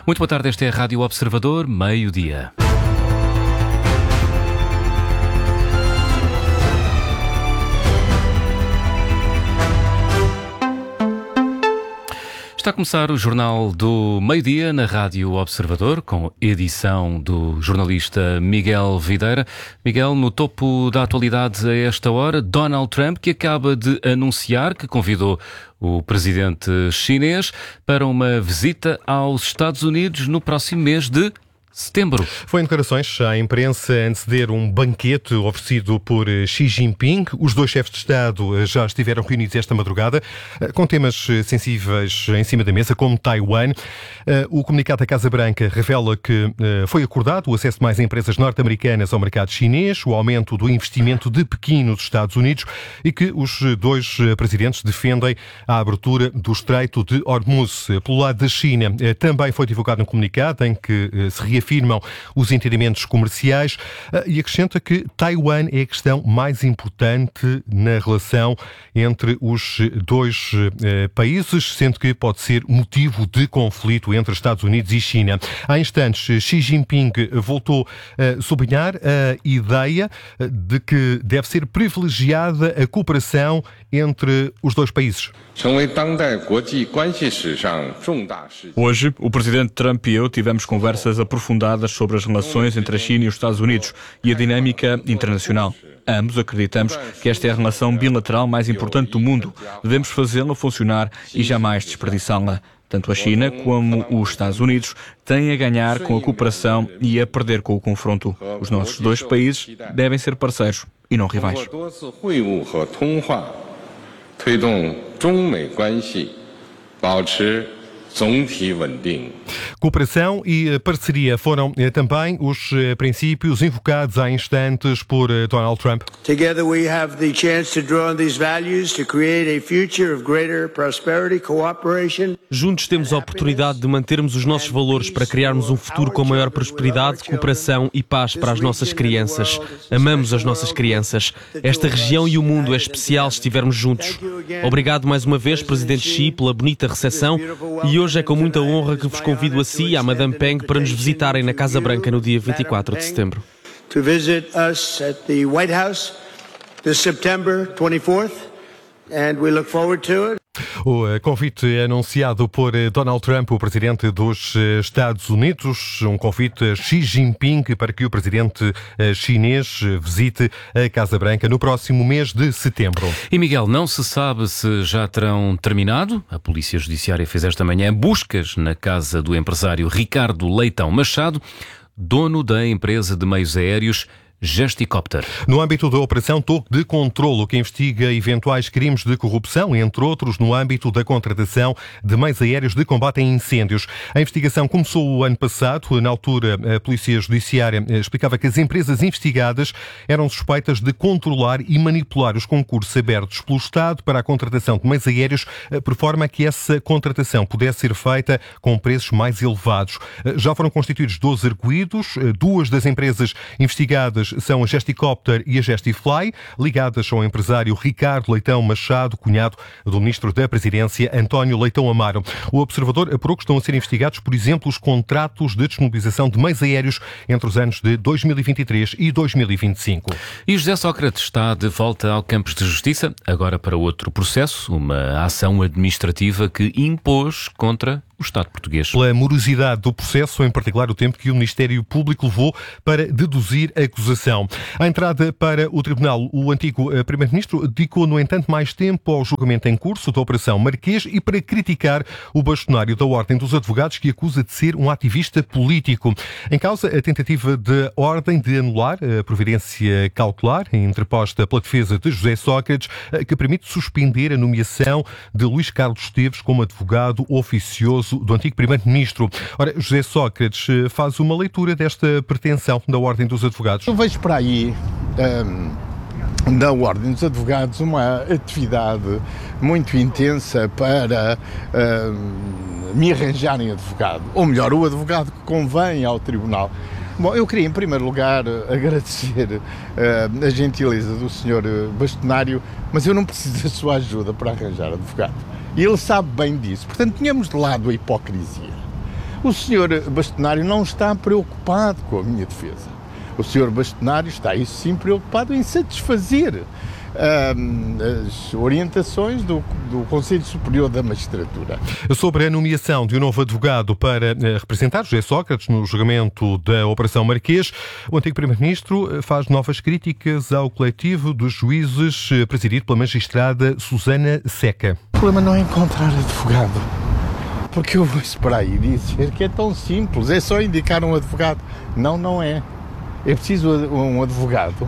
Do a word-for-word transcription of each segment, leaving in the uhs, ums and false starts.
Muito boa tarde, esta é a Rádio Observador, meio-dia. Está a começar o Jornal do Meio-Dia na Rádio Observador, com edição do jornalista Miguel Videira. Miguel, no topo da atualidade a esta hora, Donald Trump, que acaba de anunciar que convidou o presidente chinês para uma visita aos Estados Unidos no próximo mês de setembro. Foi em declarações à imprensa anteceder um banquete oferecido por Xi Jinping. Os dois chefes de Estado já estiveram reunidos esta madrugada, com temas sensíveis em cima da mesa, como Taiwan. O comunicado da Casa Branca revela que foi acordado o acesso de mais empresas norte-americanas ao mercado chinês, o aumento do investimento de Pequim nos Estados Unidos e que os dois presidentes defendem a abertura do Estreito de Hormuz. Pelo lado da China, também foi divulgado um comunicado em que se reafirma afirmam os entendimentos comerciais e acrescenta que Taiwan é a questão mais importante na relação entre os dois países, sendo que pode ser motivo de conflito entre Estados Unidos e China. Há instantes, Xi Jinping voltou a sublinhar a ideia de que deve ser privilegiada a cooperação entre os dois países. Hoje, o presidente Trump e eu tivemos conversas aprofundadas sobre as relações entre a China e os Estados Unidos e a dinâmica internacional. Ambos acreditamos que esta é a relação bilateral mais importante do mundo. Devemos fazê-la funcionar e jamais desperdiçá-la. Tanto a China como os Estados Unidos têm a ganhar com a cooperação e a perder com o confronto. Os nossos dois países devem ser parceiros e não rivais. Cooperação e parceria foram também os princípios invocados há instantes por Donald Trump. Together we have the chance to draw on these values to create a future of greater prosperity, cooperation. Juntos temos a oportunidade de mantermos os nossos valores para criarmos um futuro com maior prosperidade, cooperação e paz para as nossas crianças. Amamos as nossas crianças. Esta região e o mundo é especial se estivermos juntos. Obrigado mais uma vez, Presidente Xi, pela bonita recepção, e hoje é com muita honra que vos convido a si e à Madame Peng para nos visitarem na Casa Branca no dia vinte e quatro de setembro. To visit us at the White House this September twenty-fourth, and we look forward to it. O convite é anunciado por Donald Trump, o presidente dos Estados Unidos, um convite a Xi Jinping para que o presidente chinês visite a Casa Branca no próximo mês de setembro. E Miguel, não se sabe se já terão terminado. A Polícia Judiciária fez esta manhã buscas na casa do empresário Ricardo Leitão Machado, dono da empresa de meios aéreos Gesticopter. No âmbito da Operação Toque de Controlo, que investiga eventuais crimes de corrupção, entre outros no âmbito da contratação de meios aéreos de combate a incêndios. A investigação começou o ano passado. Na altura, a Polícia Judiciária explicava que as empresas investigadas eram suspeitas de controlar e manipular os concursos abertos pelo Estado para a contratação de meios aéreos, por forma que essa contratação pudesse ser feita com preços mais elevados. Já foram constituídos doze arguidos. Duas das empresas investigadas são a Gesticopter e a Gestifly, ligadas ao empresário Ricardo Leitão Machado, cunhado do Ministro da Presidência, António Leitão Amaro. O Observador apurou que estão a ser investigados, por exemplo, os contratos de disponibilização de meios aéreos entre os anos de dois mil e vinte e três e dois mil e vinte e cinco. E José Sócrates está de volta ao Campos de Justiça, agora para outro processo, uma ação administrativa que impôs contra o Estado português. Pela morosidade do processo, em particular o tempo que o Ministério Público levou para deduzir a acusação. À entrada para o Tribunal, o antigo Primeiro-Ministro dedicou, no entanto, mais tempo ao julgamento em curso da Operação Marquês e para criticar o bastonário da Ordem dos Advogados, que acusa de ser um ativista político. Em causa, a tentativa de Ordem de anular a providência cautelar interposta pela defesa de José Sócrates, que permite suspender a nomeação de Luís Carlos Esteves como advogado oficioso do antigo Primeiro-Ministro. Ora, José Sócrates faz uma leitura desta pretensão da Ordem dos Advogados. Eu vejo para aí um, da Ordem dos Advogados uma atividade muito intensa para um, me arranjarem advogado, ou melhor, o advogado que convém ao Tribunal. Bom, eu queria, em primeiro lugar, agradecer uh, a gentileza do senhor bastonário, mas eu não preciso da sua ajuda para arranjar advogado. E ele sabe bem disso. Portanto, tínhamos de lado a hipocrisia. O senhor Bastonário não está preocupado com a minha defesa. O senhor Bastonário está, isso sim, preocupado em satisfazer Um, as orientações do, do Conselho Superior da Magistratura. Sobre a nomeação de um novo advogado para representar José Sócrates no julgamento da Operação Marquês, o antigo Primeiro-Ministro faz novas críticas ao coletivo dos juízes presidido pela magistrada Susana Seca. O problema não é encontrar advogado, porque eu vou para aí dizer que é tão simples, é só indicar um advogado. Não, não é. É preciso um advogado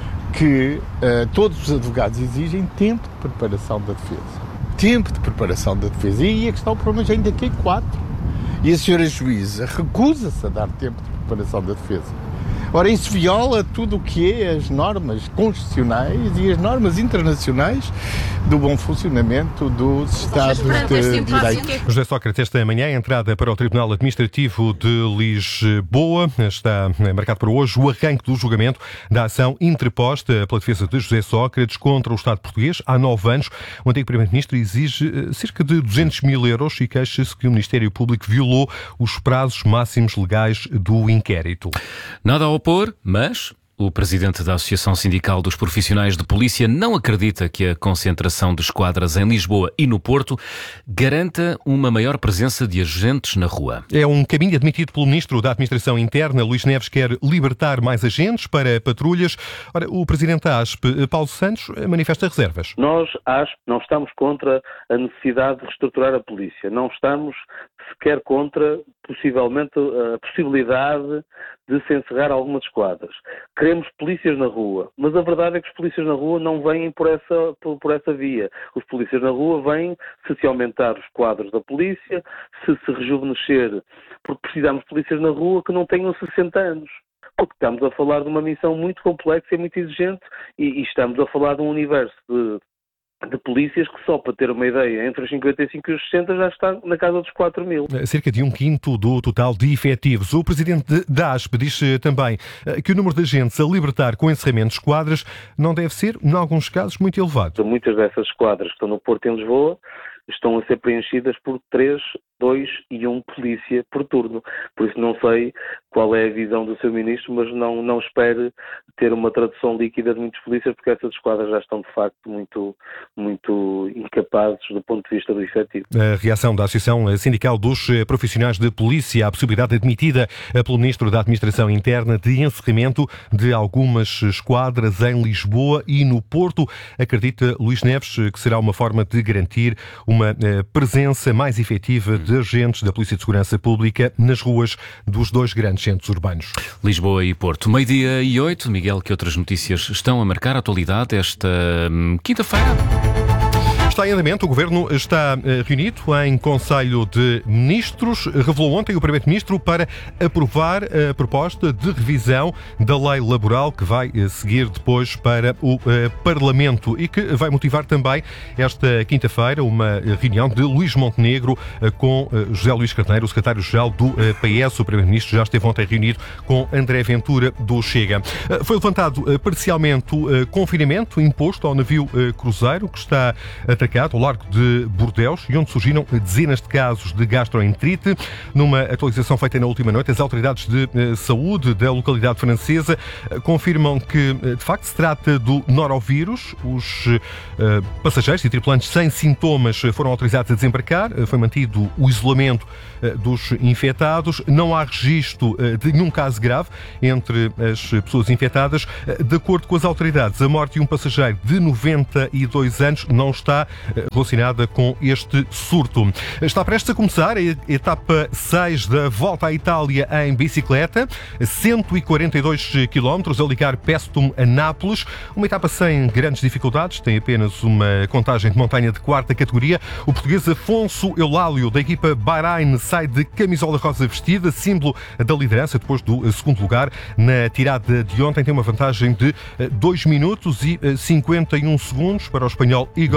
que uh, todos os advogados exigem tempo de preparação da defesa. Tempo de preparação da defesa. E aí é que está o problema, já indiquei quatro. E a senhora juíza recusa-se a dar tempo de preparação da defesa. Ora, isso viola tudo o que é as normas constitucionais e as normas internacionais do bom funcionamento dos Estados de Direito. José Sócrates, esta manhã, a entrada para o Tribunal Administrativo de Lisboa. Está marcado para hoje o arranque do julgamento da ação interposta pela defesa de José Sócrates contra o Estado português há nove anos. O antigo Primeiro-Ministro exige cerca de duzentos mil euros e queixa-se que o Ministério Público violou os prazos máximos legais do inquérito. Nada a opor, mas o presidente da Associação Sindical dos Profissionais de Polícia não acredita que a concentração de esquadras em Lisboa e no Porto garanta uma maior presença de agentes na rua. É um caminho admitido pelo Ministro da Administração Interna. Luís Neves quer libertar mais agentes para patrulhas. Ora, o presidente da A S P, Paulo Santos, manifesta reservas. Nós, a A S P, não estamos contra a necessidade de reestruturar a polícia. Não estamos sequer contra, possivelmente, a possibilidade de se encerrar algumas esquadras. Queremos polícias na rua, mas a verdade é que os polícias na rua não vêm por essa, por, por essa via. Os polícias na rua vêm se se aumentar os quadros da polícia, se se rejuvenescer, porque precisamos de polícias na rua que não tenham sessenta anos. Porque estamos a falar de uma missão muito complexa e muito exigente e, e estamos a falar de um universo de de polícias que, só para ter uma ideia, entre os cinquenta e cinco e os sessenta já está na casa dos quatro mil. Cerca de um quinto do total de efetivos. O presidente da A S P diz também que o número de agentes a libertar com encerramento de esquadras não deve ser, em alguns casos, muito elevado. Muitas dessas esquadras que estão no Porto e em Lisboa estão a ser preenchidas por três, dois e um polícia por turno. Por isso não sei qual é a visão do seu ministro, mas não, não espere ter uma tradução líquida de muitos polícias, porque essas esquadras já estão, de facto, muito, muito incapazes do ponto de vista do efetivo. A reação da Associação Sindical dos Profissionais de Polícia à possibilidade admitida pelo Ministro da Administração Interna de encerramento de algumas esquadras em Lisboa e no Porto. Acredita Luís Neves que será uma forma de garantir uma presença mais efetiva de agentes da Polícia de Segurança Pública nas ruas dos dois grandes centros urbanos. Lisboa e Porto. Meio-dia e oito. Miguel, que outras notícias estão a marcar a atualidade esta hum, quinta-feira? Está em andamento. O Governo está reunido em Conselho de Ministros. Revelou ontem o Primeiro-Ministro para aprovar a proposta de revisão da lei laboral que vai seguir depois para o Parlamento e que vai motivar também esta quinta-feira uma reunião de Luís Montenegro com José Luís Carneiro, o secretário-geral do P S. O Primeiro-Ministro já esteve ontem reunido com André Ventura do Chega. Foi levantado parcialmente o confinamento imposto ao navio cruzeiro que está a atacado ao largo de Bordeus e onde surgiram dezenas de casos de gastroenterite. Numa atualização feita na última noite, as autoridades de eh, saúde da localidade francesa eh, confirmam que, eh, de facto, se trata do norovírus. Os eh, passageiros e tripulantes sem sintomas foram autorizados a desembarcar. Eh, foi mantido o isolamento eh, dos infectados. Não há registro eh, de nenhum caso grave entre as pessoas infectadas. Eh, de acordo com as autoridades, a morte de um passageiro de noventa e dois anos não está relacionada com este surto. Está prestes a começar a etapa seis da Volta à Itália em bicicleta, cento e quarenta e dois quilómetros a ligar Paestum a Nápoles, uma etapa sem grandes dificuldades, tem apenas uma contagem de montanha de quarta categoria. O português Afonso Eulálio, da equipa Bahrein, sai de camisola rosa vestida, símbolo da liderança depois do segundo lugar. Na tirada de ontem tem uma vantagem de dois minutos e cinquenta e um segundos para o espanhol Igor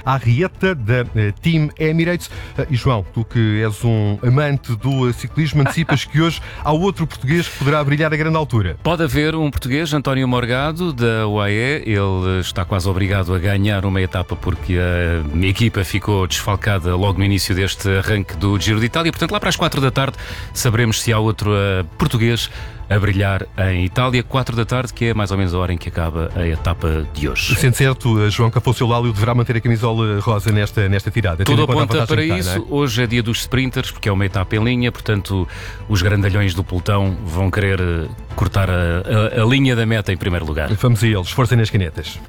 Arrieta, da Team Emirates. E João, tu que és um amante do ciclismo, antecipas que hoje há outro português que poderá brilhar a grande altura. Pode haver um português, António Morgado, da U A E. Ele está quase obrigado a ganhar uma etapa porque a minha equipa ficou desfalcada logo no início deste arranque do Giro de Itália. Portanto, lá para as quatro da tarde saberemos se há outro uh, português a brilhar em Itália. Quatro da tarde, que é mais ou menos a hora em que acaba a etapa de hoje. Sendo certo, João, que Afonso Eulálio deverá manter a camisola rosa nesta, nesta tirada. Tudo aponta para está, isso. É? Hoje é dia dos sprinters, porque é uma etapa em linha, portanto os grandalhões do pelotão vão querer cortar a, a, a linha da meta em primeiro lugar. Vamos a eles, força nas canetas.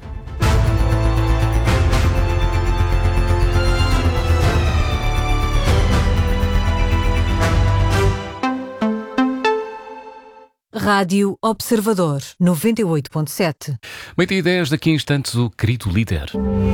Rádio Observador, noventa e oito ponto sete. meio-dia e dez, daqui a instantes, o querido líder.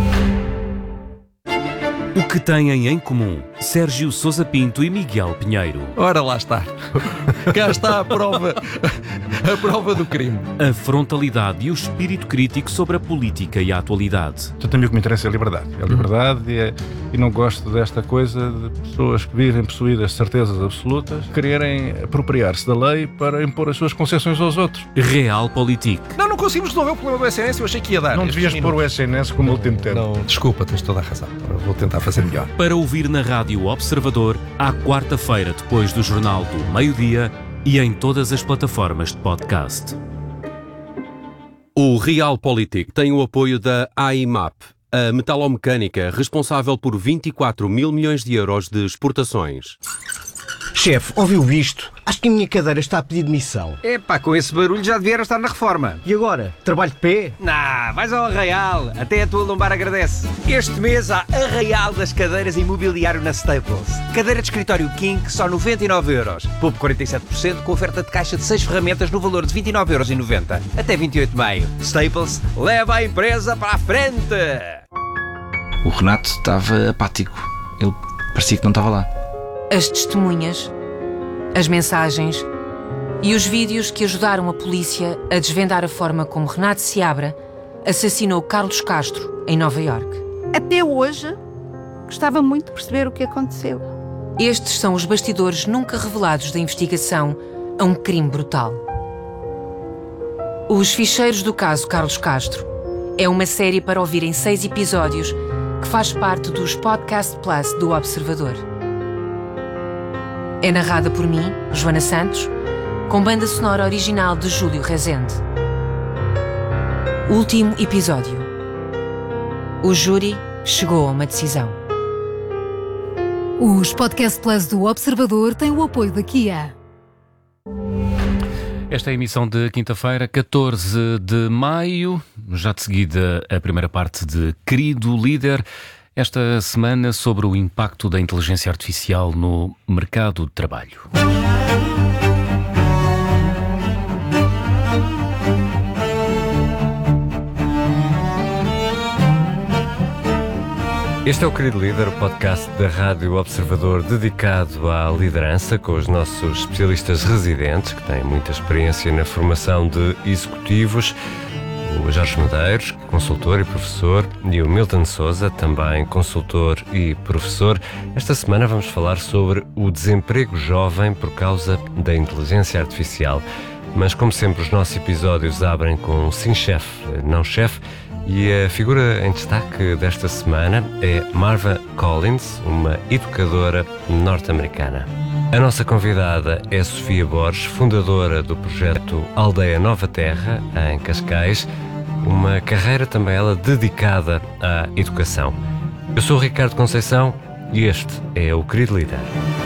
O que têm em comum Sérgio Sousa Pinto e Miguel Pinheiro? Ora, lá está. Cá está a prova, a prova do crime. A frontalidade e o espírito crítico sobre a política e a atualidade. Portanto, a mim o que me interessa é a liberdade. É a liberdade e, é, e não gosto desta coisa de pessoas que vivem possuídas de certezas absolutas, quererem apropriar-se da lei para impor as suas concessões aos outros. Realpolitik. Não, não conseguimos resolver o problema do S N S, eu achei que ia dar. Não devias pôr o S N S como último tempo. Não, desculpa, tens toda a razão. Vou tentar fazer melhor. Para ouvir na Rádio Observador, à quarta-feira, depois do Jornal do Meio-Dia e em todas as plataformas de podcast. O Realpolitik tem o apoio da A I M A P, a metalomecânica responsável por vinte e quatro mil milhões de euros de exportações. Chefe, ouviu isto? Acho que a minha cadeira está a pedir demissão. Epá, com esse barulho já devia estar na reforma. E agora? Trabalho de pé? Nah, vais ao Arraial. Até a tua lombar agradece. Este mês há Arraial das cadeiras imobiliário na Staples. Cadeira de escritório King, só noventa e nove euros. Poupe quarenta e sete por cento com oferta de caixa de seis ferramentas no valor de vinte e nove euros e noventa. Até vinte e oito de maio. Staples, leva a empresa para a frente. O Renato estava apático. Ele parecia que não estava lá. As testemunhas, as mensagens e os vídeos que ajudaram a polícia a desvendar a forma como Renato Seabra assassinou Carlos Castro em Nova Iorque. Até hoje, gostava muito de perceber o que aconteceu. Estes são os bastidores nunca revelados da investigação a um crime brutal. Os Ficheiros do Caso Carlos Castro é uma série para ouvir em seis episódios que faz parte dos Podcast Plus do Observador. É narrada por mim, Joana Santos, com banda sonora original de Júlio Rezende. Último episódio. O júri chegou a uma decisão. Os Podcast Plus do Observador têm o apoio da Kia. Esta é a emissão de quinta-feira, catorze de maio. Já de seguida, a primeira parte de Querido Líder. Esta semana sobre o impacto da inteligência artificial no mercado de trabalho. Este é o Querido Líder, o podcast da Rádio Observador dedicado à liderança, com os nossos especialistas residentes, que têm muita experiência na formação de executivos. O Jorge Medeiros, consultor e professor, e o Milton Sousa, também consultor e professor. Esta semana vamos falar sobre o desemprego jovem por causa da inteligência artificial. Mas, como sempre, os nossos episódios abrem com sim chefe, não chefe, e a figura em destaque desta semana é Marva Collins, uma educadora norte-americana. A nossa convidada é Sofia Borges, fundadora do projeto Aldeia Nova Terra, em Cascais, uma carreira também ela dedicada à educação. Eu sou o Ricardo Conceição e este é o Querido Líder.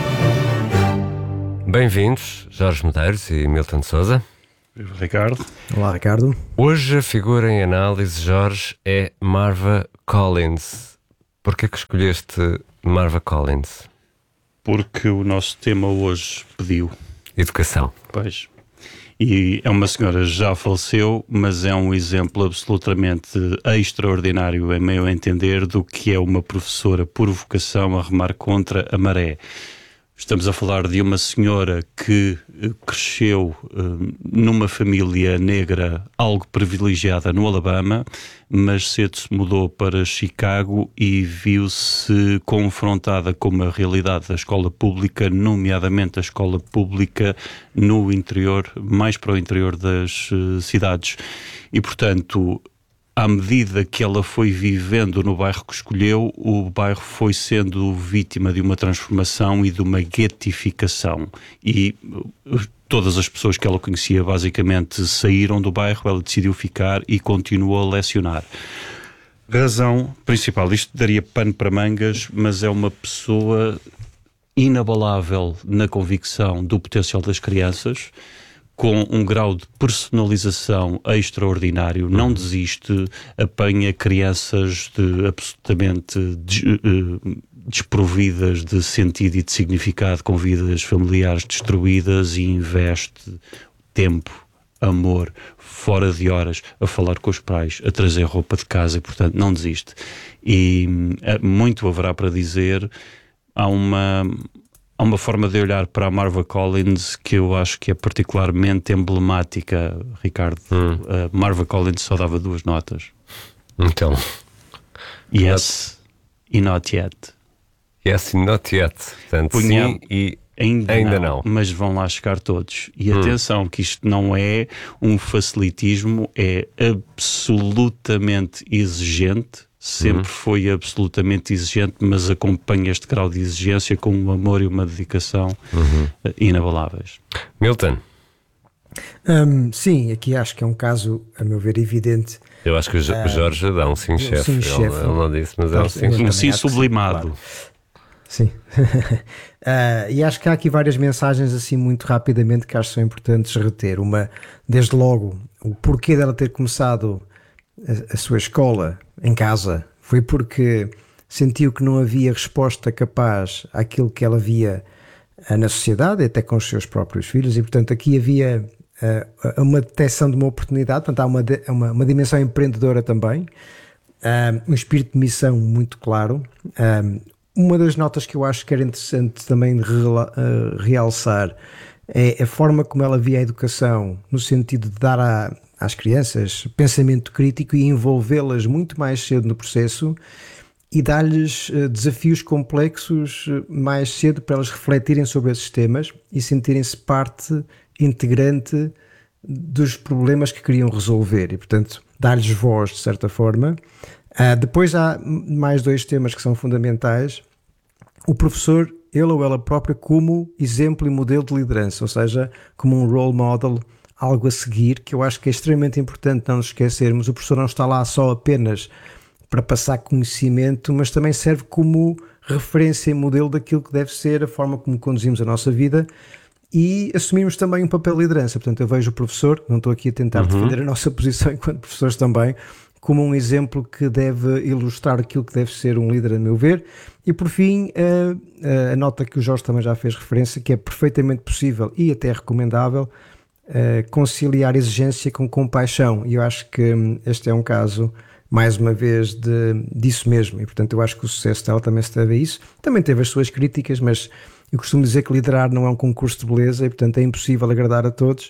Bem-vindos, Jorge Medeiros e Milton Sousa. Viva Ricardo. Olá, Ricardo. Hoje a figura em análise, Jorge, é Marva Collins. Porquê que escolheste Marva Collins? Porque o nosso tema hoje pediu. Educação. Pois. E é uma senhora que já faleceu, mas é um exemplo absolutamente extraordinário, em meu entender, do que é uma professora por vocação a remar contra a maré. Estamos a falar de uma senhora que cresceu uh, numa família negra algo privilegiada no Alabama, mas cedo se mudou para Chicago e viu-se confrontada com uma realidade da escola pública, nomeadamente a escola pública no interior, mais para o interior das uh, cidades. E, portanto, à medida que ela foi vivendo no bairro que escolheu, o bairro foi sendo vítima de uma transformação e de uma guetificação. E todas as pessoas que ela conhecia basicamente saíram do bairro, ela decidiu ficar e continuou a lecionar. Razão principal, isto daria pano para mangas, mas é uma pessoa inabalável na convicção do potencial das crianças, com um grau de personalização extraordinário, não desiste, apanha crianças de absolutamente des, uh, desprovidas de sentido e de significado, com vidas familiares destruídas, e investe tempo, amor, fora de horas, a falar com os pais, a trazer roupa de casa, e portanto não desiste. E uh, muito haverá para dizer. Há uma... Há uma forma de olhar para a Marva Collins que eu acho que é particularmente emblemática, Ricardo. Hum. Uh, Marva Collins só dava duas notas. Então. Yes not... e not yet. Yes e not yet. Portanto, Punha... sim e ainda, ainda não, não. Mas vão lá chegar todos. E hum. atenção, que isto não é um facilitismo, é absolutamente exigente. Sempre uhum. foi absolutamente exigente, mas acompanha este grau de exigência com um amor e uma dedicação uhum. inabaláveis. Milton? Um, sim, aqui acho que é um caso, a meu ver, evidente. Eu acho que o uh, Jorge dá um sim, chefe. Ele, ele não disse, mas é um sim, um sim sublimado. Claro. Sim. uh, e acho que há aqui várias mensagens assim muito rapidamente que acho que são importantes reter. Uma, desde logo, o porquê dela ter começado a, a sua escola em casa foi porque sentiu que não havia resposta capaz àquilo que ela via uh, na sociedade, até com os seus próprios filhos, e portanto aqui havia uh, uma detecção de uma oportunidade, portanto há uma, uma, uma dimensão empreendedora também, uh, um espírito de missão muito claro. Uh, uma das notas que eu acho que era interessante também de reala, uh, realçar é a forma como ela via a educação, no sentido de dar a às crianças pensamento crítico e envolvê-las muito mais cedo no processo e dar-lhes uh, desafios complexos uh, mais cedo para elas refletirem sobre esses temas e sentirem-se parte integrante dos problemas que queriam resolver e, portanto, dar-lhes voz de certa forma. Uh, depois há mais dois temas que são fundamentais. O professor, ele ou ela própria, como exemplo e modelo de liderança, ou seja, como um role model, algo a seguir, que eu acho que é extremamente importante não nos esquecermos. O professor não está lá só apenas para passar conhecimento, mas também serve como referência e modelo daquilo que deve ser a forma como conduzimos a nossa vida e assumimos também um papel de liderança. Portanto, eu vejo o professor, não estou aqui a tentar uhum. defender a nossa posição enquanto professores também, como um exemplo que deve ilustrar aquilo que deve ser um líder, a meu ver. E por fim, a, a nota que o Jorge também já fez referência, que é perfeitamente possível e até recomendável Uh, conciliar exigência com compaixão, e eu acho que um, este é um caso, mais uma vez, de, disso mesmo, e portanto eu acho que o sucesso dela também se deve a isso. Também teve as suas críticas, mas eu costumo dizer que liderar não é um concurso de beleza e portanto é impossível agradar a todos,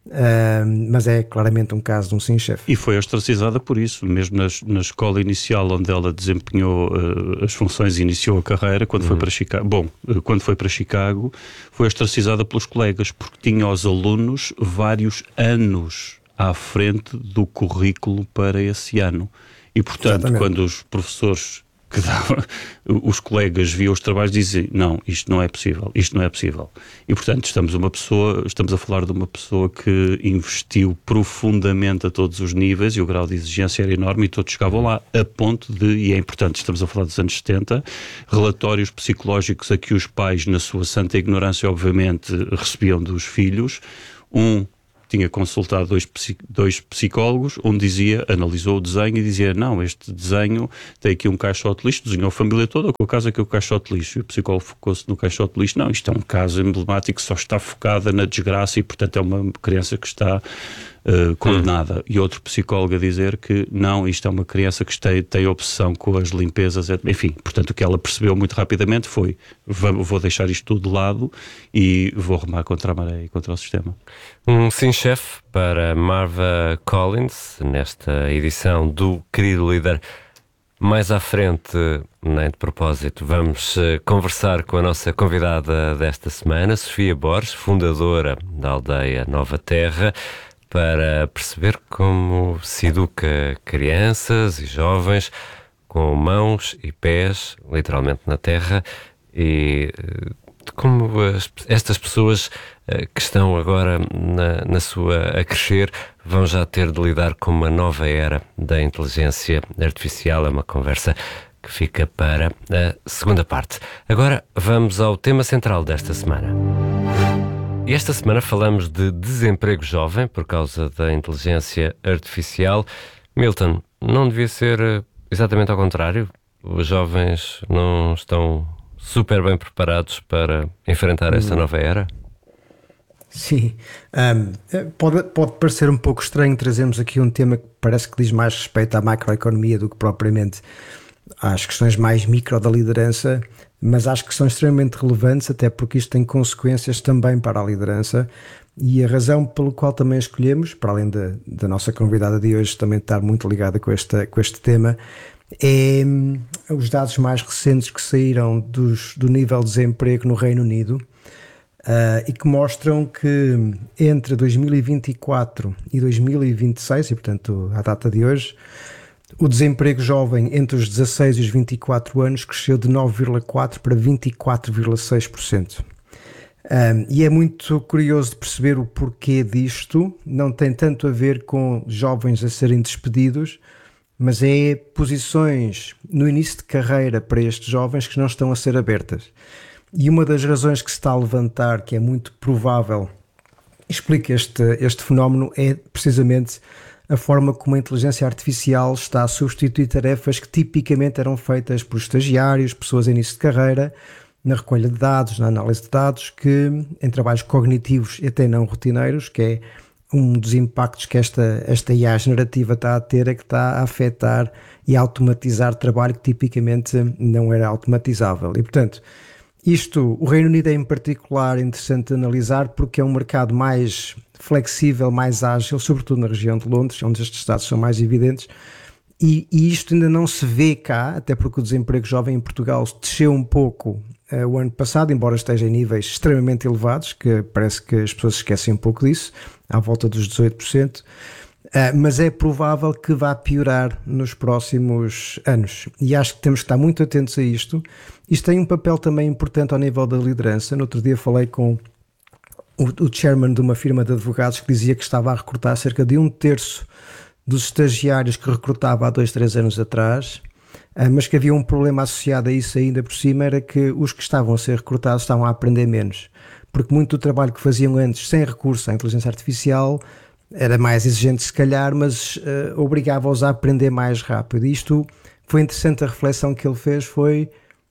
uh, mas é claramente um caso de um sim-chefe. E foi ostracizada por isso, mesmo nas, na escola inicial onde ela desempenhou uh, as funções e iniciou a carreira, quando uhum. foi para Chicago, bom, uh, quando foi para Chicago, foi ostracizada pelos colegas, porque tinha os alunos vários anos à frente do currículo para esse ano. E portanto, Exatamente. Quando os professores que dava, os colegas viam os trabalhos e diziam, não, isto não é possível, isto não é possível. E portanto estamos, uma pessoa, estamos a falar de uma pessoa que investiu profundamente a todos os níveis e o grau de exigência era enorme e todos chegavam lá, a ponto de, e é importante, estamos a falar dos anos setenta, relatórios psicológicos a que os pais, na sua santa ignorância, obviamente, recebiam dos filhos. Um tinha consultado dois, dois psicólogos, onde dizia, analisou o desenho e dizia, não, este desenho tem aqui um caixote de lixo, desenhou a família toda com a casa que é o caixote de lixo. E o psicólogo focou-se no caixote de lixo. Não, isto é um caso emblemático que só está focada na desgraça e, portanto, é uma criança que está uh, condenada. Hum. E outro psicólogo a dizer que não, isto é uma criança que tem, tem obsessão com as limpezas, enfim. Portanto, o que ela percebeu muito rapidamente foi: vou deixar isto tudo de lado e vou remar contra a maré e contra o sistema. Um sim, chefe, para Marva Collins, nesta edição do Querido Líder. Mais à frente, nem de propósito, vamos uh, conversar com a nossa convidada desta semana, Sofia Borges, fundadora da aldeia Nova Terra, para perceber como se educa crianças e jovens com mãos e pés, literalmente na terra, e uh, como as, estas pessoas uh, que estão agora na, na sua a crescer vão já ter de lidar com uma nova era da inteligência artificial. É uma conversa que fica para a segunda parte. Agora vamos ao tema central desta semana. E esta semana falamos de desemprego jovem por causa da inteligência artificial. Milton, não devia ser exatamente ao contrário? Os jovens não estão super bem preparados para enfrentar esta nova era? Sim, um, pode, pode parecer um pouco estranho trazermos aqui um tema que parece que diz mais respeito à macroeconomia do que propriamente às questões mais micro da liderança, mas acho que são extremamente relevantes, até porque isto tem consequências também para a liderança, e a razão pelo qual também escolhemos, para além da, da nossa convidada de hoje também estar muito ligada com, esta, com este tema, é um, os dados mais recentes que saíram dos, do nível de desemprego no Reino Unido. Uh, e que mostram que entre dois mil e vinte e quatro e dois mil e vinte e seis, e portanto à data de hoje, o desemprego jovem entre os dezasseis e os vinte e quatro anos cresceu de nove vírgula quatro por cento para vinte e quatro vírgula seis por cento. Um, e é muito curioso de perceber o porquê disto. Não tem tanto a ver com jovens a serem despedidos, mas é posições no início de carreira para estes jovens que não estão a ser abertas. E uma das razões que se está a levantar, que é muito provável explica este, este fenómeno, é precisamente a forma como a inteligência artificial está a substituir tarefas que tipicamente eram feitas por estagiários, pessoas em início de carreira, na recolha de dados, na análise de dados, que em trabalhos cognitivos e até não rotineiros, que é um dos impactos que esta, esta I A generativa está a ter, é que está a afetar e a automatizar trabalho que tipicamente não era automatizável. E, portanto, isto, o Reino Unido é em particular interessante analisar porque é um mercado mais flexível, mais ágil, sobretudo na região de Londres, onde estes dados são mais evidentes, e, e isto ainda não se vê cá, até porque o desemprego jovem em Portugal desceu um pouco uh, o ano passado, embora esteja em níveis extremamente elevados, que parece que as pessoas esquecem um pouco disso, à volta dos dezoito por cento. Uh, mas é provável que vá piorar nos próximos anos, e acho que temos que estar muito atentos a isto. Isto tem um papel também importante ao nível da liderança. No outro dia falei com o, o chairman de uma firma de advogados que dizia que estava a recrutar cerca de um terço dos estagiários que recrutava há dois, três anos atrás, uh, mas que havia um problema associado a isso ainda por cima, era que os que estavam a ser recrutados estavam a aprender menos, porque muito do trabalho que faziam antes sem recurso à inteligência artificial era mais exigente se calhar, mas uh, obrigava-os a aprender mais rápido. E isto foi interessante, a reflexão que ele fez foi: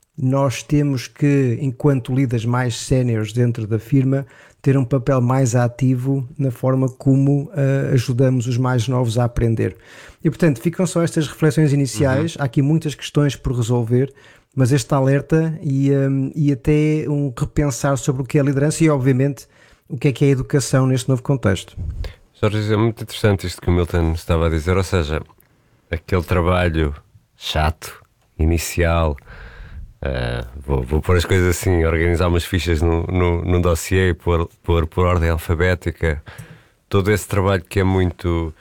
nós temos que, enquanto líderes mais séniores dentro da firma, ter um papel mais ativo na forma como uh, ajudamos os mais novos a aprender. E portanto, ficam só estas reflexões iniciais. Uhum. Há aqui muitas questões por resolver, mas este alerta e, um, e até um repensar sobre o que é a liderança e, obviamente, o que é que é a educação neste novo contexto. Jorge, é muito interessante isto que o Milton estava a dizer, ou seja, aquele trabalho chato, inicial, uh, vou, vou pôr as coisas assim, organizar umas fichas no, no, num dossiê, pôr, pôr por ordem alfabética, todo esse trabalho que é muito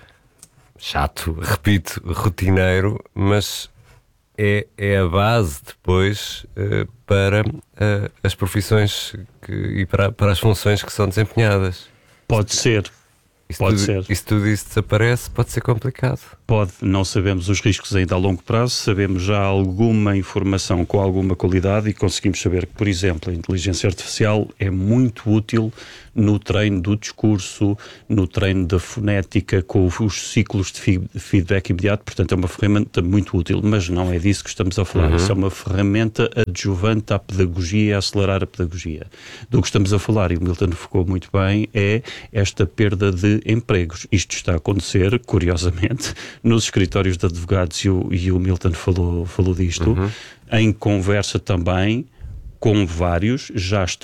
chato, repito, rotineiro, mas é, é a base depois uh, para uh, as profissões que, e para, para as funções que são desempenhadas. Pode ser. Isso Pode tudo, ser. E se tudo isso desaparece, pode ser complicado. Pode, não sabemos os riscos ainda a longo prazo, sabemos já alguma informação com alguma qualidade e conseguimos saber que, por exemplo, a inteligência artificial é muito útil no treino do discurso, no treino da fonética, com os ciclos de feedback imediato, portanto é uma ferramenta muito útil, mas não é disso que estamos a falar. Uhum. Isso é uma ferramenta adjuvante à pedagogia e a acelerar a pedagogia. Do que estamos a falar, e o Milton focou muito bem, é esta perda de de empregos. Isto está a acontecer, curiosamente, nos escritórios de advogados, e o, e o Milton falou, falou disto, uhum. em conversa também com vários, já estão